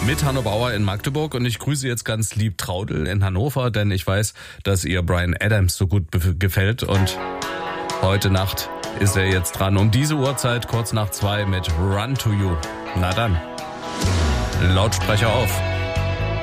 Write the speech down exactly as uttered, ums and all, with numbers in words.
mit Hanno Bauer in Magdeburg und ich grüße jetzt ganz lieb Traudel in Hannover, denn ich weiß, dass ihr Bryan Adams so gut bef- gefällt und heute Nacht ist er jetzt dran um diese Uhrzeit, kurz nach zwei mit Run to You. Na dann, Lautsprecher auf.